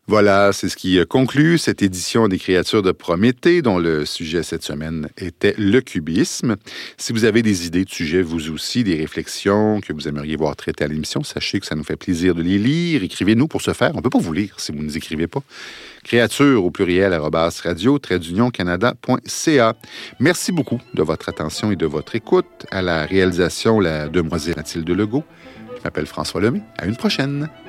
Voilà, c'est ce qui conclut cette édition des Créatures de Prométhée, dont le sujet cette semaine était le cubisme. Si vous avez des idées de sujets, vous aussi, des réflexions que vous aimeriez voir traitées à l'émission, sachez que ça nous fait plaisir de les lire. Écrivez-nous pour ce faire. On ne peut pas vous lire si vous ne nous écrivez pas. Créatures au pluriel @radio-canada.ca. Merci beaucoup de votre attention et de votre écoute. À la réalisation, la demoiselle Mathilde Legault. Je m'appelle François Lemay. À une prochaine.